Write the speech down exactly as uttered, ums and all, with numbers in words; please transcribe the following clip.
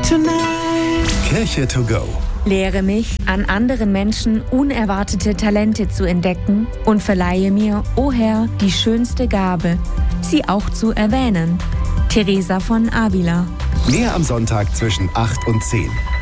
tonight. Kirche to go. Lehre mich, an anderen Menschen unerwartete Talente zu entdecken und verleihe mir, o Herr, die schönste Gabe, sie auch zu erwähnen. Teresa von Avila. Mehr am Sonntag zwischen acht und zehn.